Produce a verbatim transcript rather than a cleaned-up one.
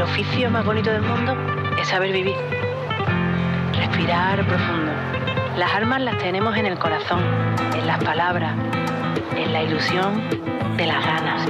El oficio más bonito del mundo es saber vivir. Respirar profundo. Las armas las tenemos en el corazón, en las palabras, en la ilusión de las ganas.